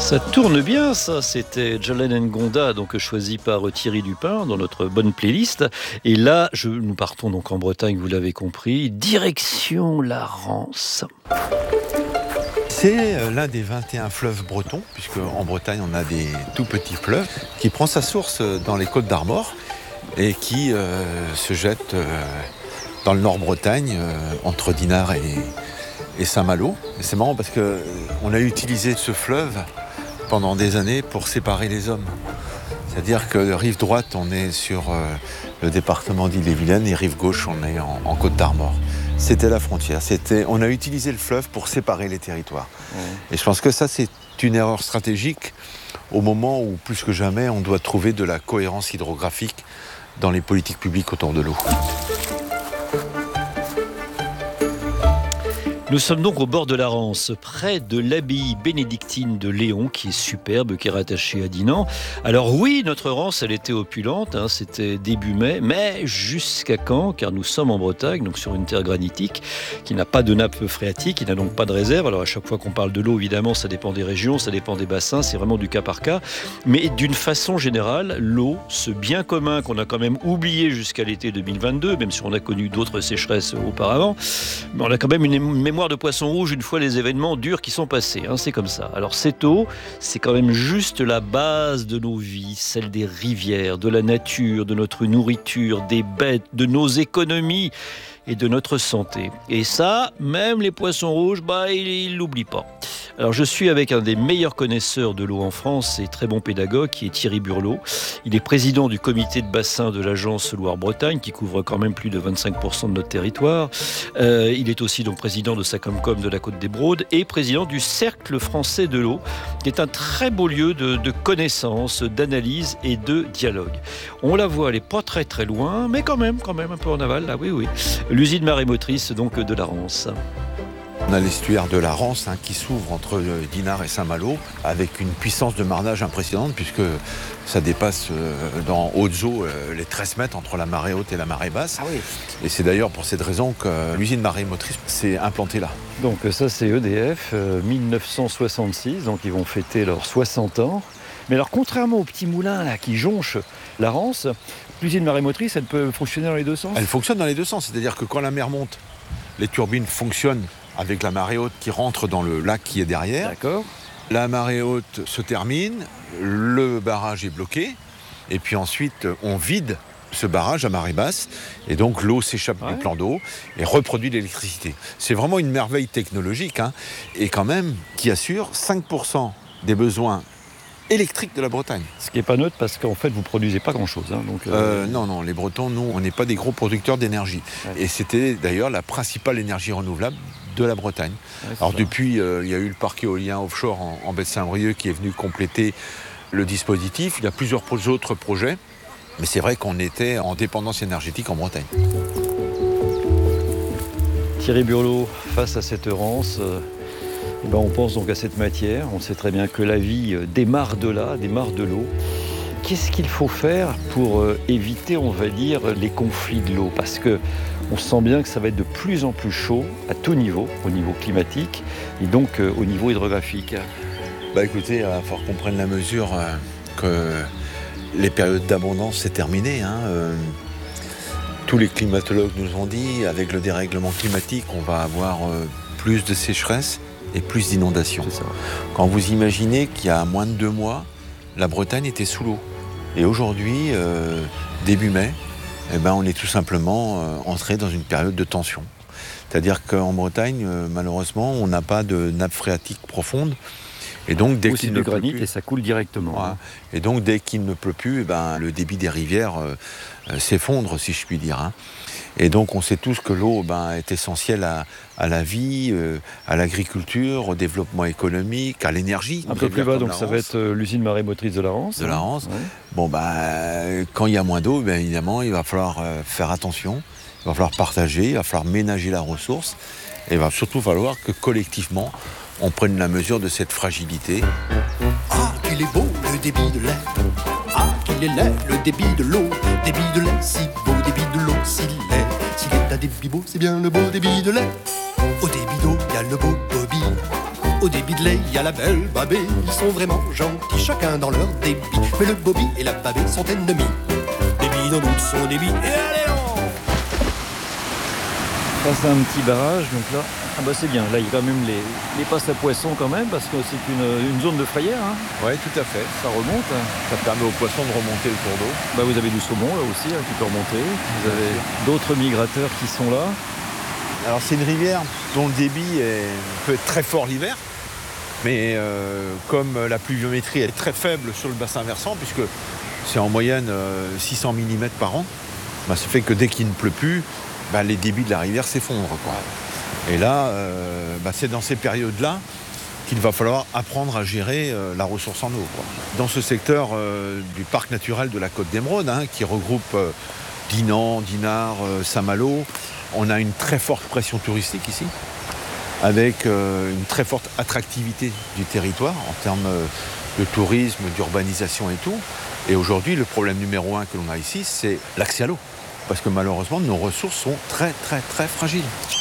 Ça tourne bien, ça. C'était Jalen Ngonda, donc choisi par Thierry Dupin dans notre bonne playlist. Et là, nous partons donc en Bretagne, vous l'avez compris, direction la Rance. C'est l'un des 21 fleuves bretons, puisque en Bretagne on a des tout petits fleuves, qui prend sa source dans les Côtes d'Armor et qui se jette dans le Nord-Bretagne, entre Dinard et Saint-Malo. Et c'est marrant parce qu'on a utilisé ce fleuve pendant des années pour séparer les hommes. C'est-à-dire que rive droite, on est sur le département d'Ille-et-Vilaine et rive gauche, on est en Côte d'Armor. C'était la frontière. On a utilisé le fleuve pour séparer les territoires. Et je pense que ça, c'est une erreur stratégique au moment où, plus que jamais, on doit trouver de la cohérence hydrographique dans les politiques publiques autour de l'eau. Nous sommes donc au bord de la Rance, près de l'abbaye bénédictine de Léon, qui est superbe, qui est rattachée à Dinan. Alors oui, notre Rance, elle était opulente, c'était début mai, mais jusqu'à quand? Car nous sommes en Bretagne, donc sur une terre granitique, qui n'a pas de nappe phréatique, qui n'a donc pas de réserve. Alors à chaque fois qu'on parle de l'eau, évidemment, ça dépend des régions, ça dépend des bassins, c'est vraiment du cas par cas. Mais d'une façon générale, l'eau, ce bien commun qu'on a quand même oublié jusqu'à l'été 2022, même si on a connu d'autres sécheresses auparavant, mais on a quand même une mémoire de poisson rouge une fois les événements durs qui sont passés, c'est comme ça. Alors cette eau, c'est quand même juste la base de nos vies, celle des rivières, de la nature, de notre nourriture, des bêtes, de nos économies et de notre santé. Et ça, même les poissons rouges, ils l'oublient pas. Alors je suis avec un des meilleurs connaisseurs de l'eau en France et très bon pédagogue, qui est Thierry Burlot. Il est président du comité de bassin de l'agence Loire-Bretagne, qui couvre quand même plus de 25% de notre territoire. Il est aussi donc président de Sacomcom de la Côte des Brodes et président du Cercle français de l'eau, qui est un très beau lieu de connaissances, d'analyse et de dialogue. On la voit, elle n'est pas très très loin, mais quand même un peu en aval, là, oui. L'usine marémotrice donc de la Rance. On a l'estuaire de la Rance qui s'ouvre entre Dinard et Saint-Malo avec une puissance de marnage impressionnante puisque ça dépasse dans hautes eaux les 13 mètres entre la marée haute et la marée basse. Ah oui. Et c'est d'ailleurs pour cette raison que l'usine marémotrice s'est implantée là. Donc ça c'est EDF, 1966, donc ils vont fêter leurs 60 ans. Mais alors contrairement aux petits moulins là, qui jonchent la Rance, l'usine marémotrice, elle peut fonctionner dans les deux sens? Elle fonctionne dans les deux sens, c'est-à-dire que quand la mer monte, les turbines fonctionnent avec la marée haute qui rentre dans le lac qui est derrière. D'accord. La marée haute se termine, le barrage est bloqué, et puis ensuite on vide ce barrage à marée basse, et donc l'eau s'échappe du plan d'eau et reproduit l'électricité. C'est vraiment une merveille technologique, et quand même qui assure 5% des besoins électrique de la Bretagne. Ce qui n'est pas neutre parce qu'en fait vous ne produisez pas grand chose. Non, les Bretons, nous, on n'est pas des gros producteurs d'énergie. Ouais. Et c'était d'ailleurs la principale énergie renouvelable de la Bretagne. Ouais, alors depuis, il y a eu le parc éolien offshore en baie de Saint-Brieuc qui est venu compléter le dispositif. Il y a plusieurs autres projets, mais c'est vrai qu'on était en dépendance énergétique en Bretagne. Thierry Burlot, face à cette Rance, on pense donc à cette matière. On sait très bien que la vie démarre de là, démarre de l'eau. Qu'est-ce qu'il faut faire pour éviter, on va dire, les conflits de l'eau? Parce qu'on sent bien que ça va être de plus en plus chaud à tout niveau, au niveau climatique et donc au niveau hydrographique. Écoutez, il va falloir qu'on prenne la mesure que les périodes d'abondance, c'est terminé. Tous les climatologues nous ont dit, avec le dérèglement climatique, on va avoir plus de sécheresse et plus d'inondations. Quand vous imaginez qu'il y a moins de 2 mois, la Bretagne était sous l'eau. Et aujourd'hui, début mai, on est tout simplement entré dans une période de tension. C'est-à-dire qu'en Bretagne, malheureusement, on n'a pas de nappe phréatique profonde. Et donc, dès qu'il ne pleut plus, et ça coule directement. Voilà. Et donc, dès qu'il ne pleut plus, le débit des rivières s'effondre, si je puis dire. Et donc, on sait tous que l'eau est essentielle à la vie, à l'agriculture, au développement économique, à l'énergie. Un peu plus bas, donc ça va être l'usine marémotrice de la Rance. De la Rance. Ouais. Quand il y a moins d'eau, évidemment, il va falloir faire attention. Il va falloir partager, il va falloir ménager la ressource. Et il va surtout falloir que, collectivement, on prenne la mesure de cette fragilité. Ah, qu'il est beau le débit de lait. Ah, qu'il est laid le débit de l'eau. Débit de lait si beau, débit de l'eau si laid. S'il est un débit beau, c'est bien le beau débit de lait. Au débit d'eau, il y a le beau Bobby. Au débit de lait, il y a la belle Babé. Ils sont vraiment gentils, chacun dans leur débit. Mais le Bobby et la Babé sont ennemis. Débit dans doute son débit. Et allez on... Ça c'est un petit barrage, donc là, c'est bien. Là il y a quand même les passes à poissons quand même, parce que c'est une zone de frayère. Hein. Oui, tout à fait. Ça remonte. Ça permet aux poissons de remonter le cours d'eau. Vous avez du saumon là aussi qui peut remonter. Vous avez d'autres migrateurs qui sont là. Alors c'est une rivière dont le débit peut être très fort l'hiver, mais comme la pluviométrie est très faible sur le bassin versant, puisque c'est en moyenne 600 mm par an, ça fait que dès qu'il ne pleut plus, les débits de la rivière s'effondrent. Et là, c'est dans ces périodes-là qu'il va falloir apprendre à gérer la ressource en eau. Dans ce secteur du parc naturel de la Côte d'Émeraude, qui regroupe Dinan, Dinard, Saint-Malo, on a une très forte pression touristique ici, avec une très forte attractivité du territoire en termes de tourisme, d'urbanisation et tout. Et aujourd'hui, le problème numéro 1 que l'on a ici, c'est l'accès à l'eau. Parce que malheureusement, nos ressources sont très, très, très fragiles.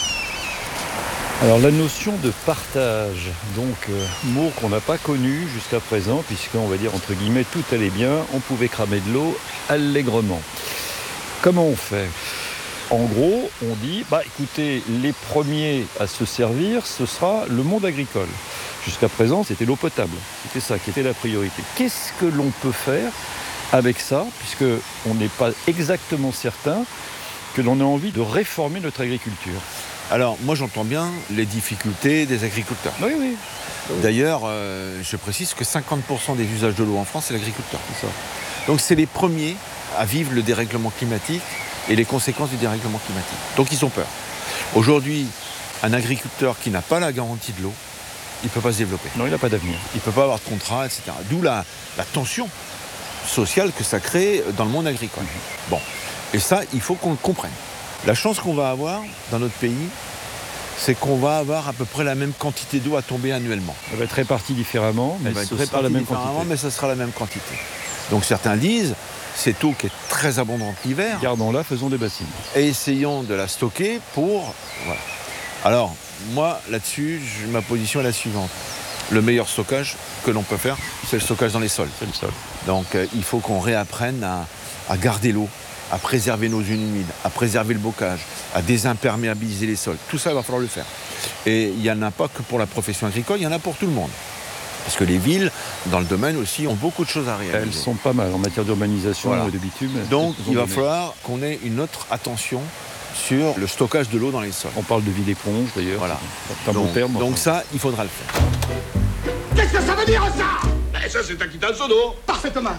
Alors la notion de partage, donc mot qu'on n'a pas connu jusqu'à présent, puisqu'on va dire entre guillemets tout allait bien, on pouvait cramer de l'eau allègrement. Comment on fait ? En gros, on dit, écoutez, les premiers à se servir, ce sera le monde agricole. Jusqu'à présent, c'était l'eau potable. C'était ça qui était la priorité. Qu'est-ce que l'on peut faire avec ça, puisqu'on n'est pas exactement certain que l'on ait envie de réformer notre agriculture ? Alors, moi j'entends bien les difficultés des agriculteurs. Oui. D'ailleurs, je précise que 50% des usages de l'eau en France, c'est l'agriculteur. C'est ça. Donc c'est les premiers à vivre le dérèglement climatique et les conséquences du dérèglement climatique. Donc ils ont peur. Aujourd'hui, un agriculteur qui n'a pas la garantie de l'eau, il ne peut pas se développer. Non, il n'a pas d'avenir. Il ne peut pas avoir de contrat, etc. D'où la tension sociale que ça crée dans le monde agricole. Bon, et ça, il faut qu'on le comprenne. La chance qu'on va avoir dans notre pays, c'est qu'on va avoir à peu près la même quantité d'eau à tomber annuellement. Elle va être répartie différemment, mais ce sera la même quantité. Mais ce sera la même quantité. Donc certains disent, cette eau qui est très abondante l'hiver, gardons-la, faisons des bassines. Et essayons de la stocker pour... Voilà. Alors, moi, là-dessus, ma position est la suivante. Le meilleur stockage que l'on peut faire, c'est le stockage dans les sols. C'est le sol. Donc, il faut qu'on réapprenne à garder l'eau, à préserver nos zones humides, à préserver le bocage, à désimperméabiliser les sols. Tout ça, il va falloir le faire. Et il n'y en a pas que pour la profession agricole, il y en a pour tout le monde. Parce que les villes, dans le domaine aussi, ont beaucoup de choses à réaliser. Elles sont pas mal en matière d'urbanisation et de bitume. Donc, il va falloir qu'on ait une autre attention sur le stockage de l'eau dans les sols. On parle de ville éponge, d'ailleurs. Voilà. C'est un bon terme. Donc ça, il faudra le faire. Qu'est-ce que ça veut dire, ça ? Ça, c'est un quittance d'eau. Parfaitement.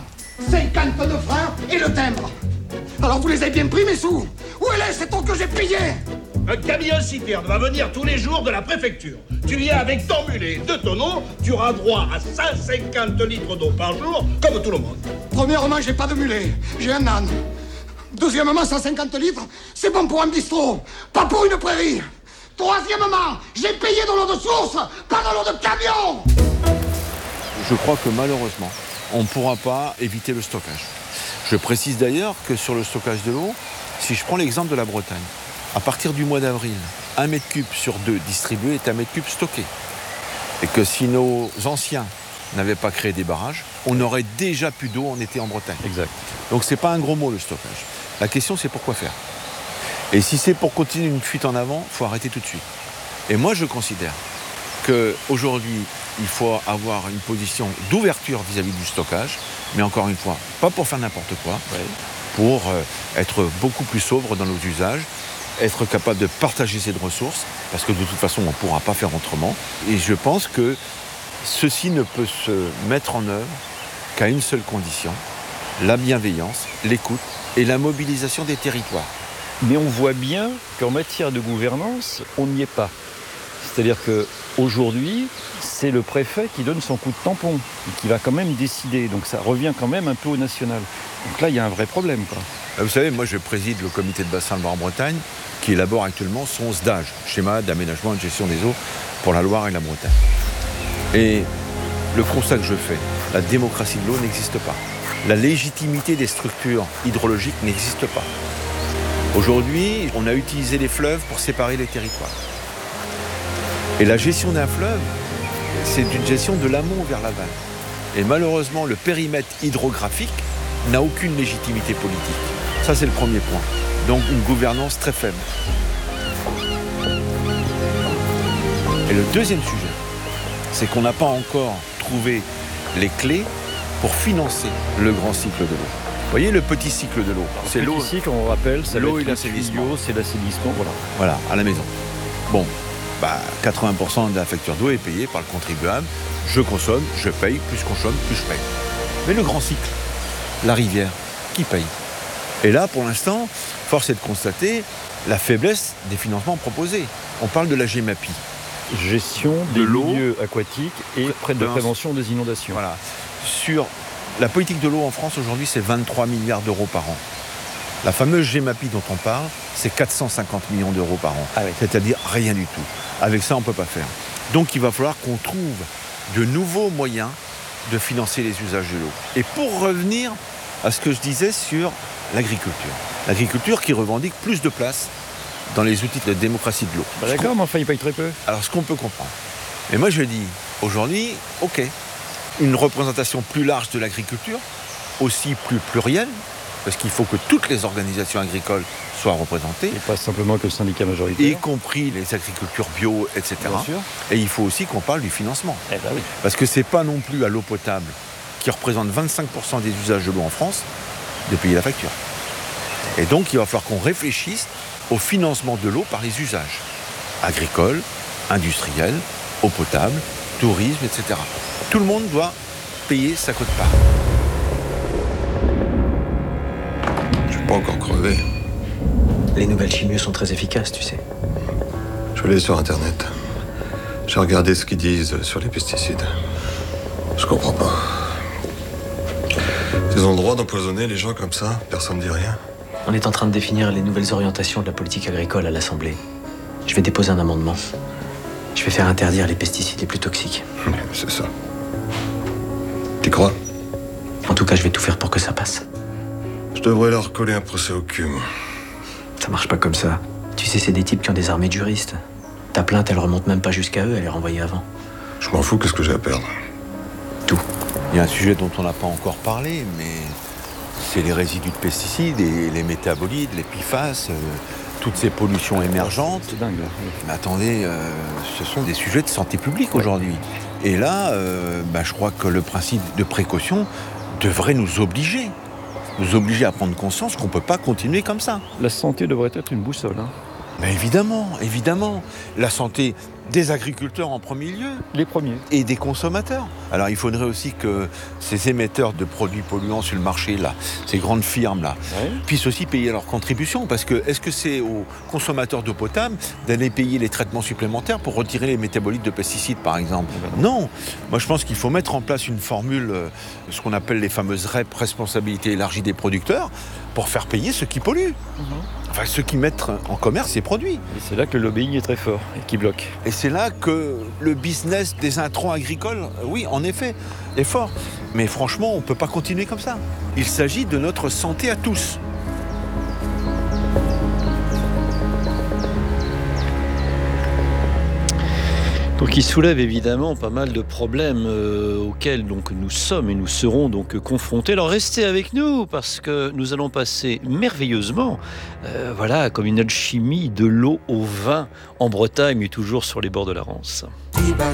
52 francs et le timbre. Alors vous les avez bien pris, mes sous ? Où est cette eau que j'ai payée ? Un camion citerne va venir tous les jours de la préfecture. Tu viens avec ton mulet, 2 tonneaux, tu auras droit à 150 litres d'eau par jour, comme tout le monde. Premièrement, j'ai pas de mulet, j'ai un âne. Deuxièmement, 150 litres, c'est bon pour un bistrot, pas pour une prairie. Troisièmement, j'ai payé dans l'eau de source, pas dans l'eau de camion. Je crois que malheureusement, on ne pourra pas éviter le stockage. Je précise d'ailleurs que sur le stockage de l'eau, si je prends l'exemple de la Bretagne, à partir du mois d'avril, 1 mètre cube sur 2 distribué est 1 mètre cube stocké. Et que si nos anciens n'avaient pas créé des barrages, on aurait déjà plus d'eau en été en Bretagne. Exact. Donc c'est pas un gros mot le stockage. La question c'est pourquoi faire. Et si c'est pour continuer une fuite en avant, il faut arrêter tout de suite. Et moi je considère qu'aujourd'hui, il faut avoir une position d'ouverture vis-à-vis du stockage, mais encore une fois, pas pour faire n'importe quoi, pour être beaucoup plus sobre dans nos usages, être capable de partager cette ressource, parce que de toute façon, on ne pourra pas faire autrement. Et je pense que ceci ne peut se mettre en œuvre qu'à une seule condition, la bienveillance, l'écoute et la mobilisation des territoires. Mais on voit bien qu'en matière de gouvernance, on n'y est pas. C'est-à-dire qu'aujourd'hui, c'est le préfet qui donne son coup de tampon et qui va quand même décider. Donc ça revient quand même un peu au national. Donc là, il y a un vrai problème, quoi. Vous savez, moi je préside le comité de bassin de Loire-Bretagne qui élabore actuellement son SDAGE, schéma d'aménagement et de gestion des eaux pour la Loire et la Bretagne. Et le constat que je fais, la démocratie de l'eau n'existe pas. La légitimité des structures hydrologiques n'existe pas. Aujourd'hui, on a utilisé les fleuves pour séparer les territoires. Et la gestion d'un fleuve, c'est une gestion de l'amont vers l'aval. Et malheureusement, le périmètre hydrographique n'a aucune légitimité politique. Ça, c'est le premier point. Donc, une gouvernance très faible. Et le deuxième sujet, c'est qu'on n'a pas encore trouvé les clés pour financer le grand cycle de l'eau. Vous voyez le petit cycle de l'eau, c'est l'eau. Le petit cycle, on rappelle, c'est l'eau et l'assainissement. C'est l'assainissement, voilà. Voilà, à la maison. Bon, 80% de la facture d'eau est payée par le contribuable. Je consomme, je paye, plus je consomme, plus je paye. Mais le grand cycle, la rivière, qui paye? Et là, pour l'instant, force est de constater la faiblesse des financements proposés. On parle de la GEMAPI. Gestion des milieux aquatiques et de prévention des inondations. Voilà. Sur la politique de l'eau en France aujourd'hui, c'est 23 milliards d'euros par an. La fameuse GEMAPI dont on parle, c'est 450 millions d'euros par an. C'est-à-dire rien du tout. Avec ça, on ne peut pas faire. Donc il va falloir qu'on trouve de nouveaux moyens de financer les usages de l'eau. Et pour revenir à ce que je disais sur l'agriculture. L'agriculture qui revendique plus de place dans les outils de démocratie de l'eau. D'accord, mais enfin, il paye très peu. Alors, ce qu'on peut comprendre. Et moi, je dis, aujourd'hui, OK, une représentation plus large de l'agriculture, aussi plus plurielle, parce qu'il faut que toutes les organisations agricoles soient représentées. Et pas simplement que le syndicat majoritaire. Y compris les agricultures bio, etc. Bien sûr. Et il faut aussi qu'on parle du financement. Eh ben oui. Parce que c'est pas non plus à l'eau potable, qui représente 25% des usages de l'eau en France, de payer la facture. Et donc, il va falloir qu'on réfléchisse au financement de l'eau par les usages agricoles, industriels, eau potable, tourisme, etc. Tout le monde doit payer sa quote-part. Je suis pas encore crevé. Les nouvelles chimios sont très efficaces, tu sais. Je vais aller sur Internet. J'ai regardé ce qu'ils disent sur les pesticides. Je comprends pas. Ils ont le droit d'empoisonner les gens comme ça, personne ne dit rien. On est en train de définir les nouvelles orientations de la politique agricole à l'Assemblée. Je vais déposer un amendement. Je vais faire interdire les pesticides les plus toxiques. C'est ça. T'y crois? En tout cas, je vais tout faire pour que ça passe. Je devrais leur coller un procès au cul, moi. Ça marche pas comme ça. Tu sais, c'est des types qui ont des armées de juristes. Ta plainte, elle remonte même pas jusqu'à eux, elle est renvoyée avant. Je m'en fous, qu'est-ce que j'ai à perdre? Tout. Il y a un sujet dont on n'a pas encore parlé, mais c'est les résidus de pesticides et les métabolites, les PFAS, toutes ces pollutions émergentes. C'est dingue, là. Mais attendez, ce sont des sujets de santé publique aujourd'hui. Et là, je crois que le principe de précaution devrait nous obliger à prendre conscience qu'on ne peut pas continuer comme ça. La santé devrait être une boussole. Hein. Mais évidemment. La santé des agriculteurs en premier lieu. Les premiers. Et des consommateurs. Alors il faudrait aussi que ces émetteurs de produits polluants sur le marché, là, ces grandes firmes-là, puissent aussi payer leur contribution. Parce que est-ce que c'est aux consommateurs d'eau potable d'aller payer les traitements supplémentaires pour retirer les métabolites de pesticides, par exemple? Non. Moi je pense qu'il faut mettre en place une formule, ce qu'on appelle les fameuses REP, responsabilité élargie des producteurs, pour faire payer ceux qui polluent. Enfin, ceux qui mettent en commerce ces produits. Et c'est là que le lobbying est très fort et qui bloque. Et c'est là que le business des intrants agricoles, oui, en effet, est fort. Mais franchement, on ne peut pas continuer comme ça. Il s'agit de notre santé à tous. Donc il soulève évidemment pas mal de problèmes auxquels donc nous sommes et nous serons donc confrontés. Alors restez avec nous parce que nous allons passer merveilleusement, comme une alchimie de l'eau au vin en Bretagne et toujours sur les bords de la Rance.